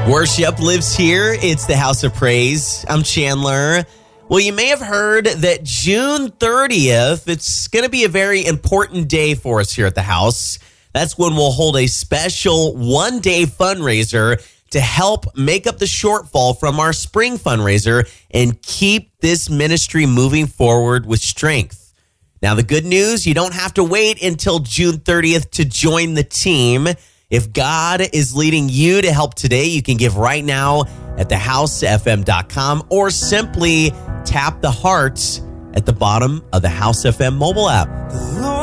Worship lives here. It's the House of Praise. I'm Chandler. Well, you may have heard that June 30th, it's going to be a very important day for us here at the house. That's when we'll hold a special one-day fundraiser to help make up the shortfall from our spring fundraiser and keep this ministry moving forward with strength. Now, the good news, you don't have to wait until June 30th to join the team. If God is leading you to help today, you can give right now at thehousefm.com or simply tap the hearts at the bottom of the House FM mobile app.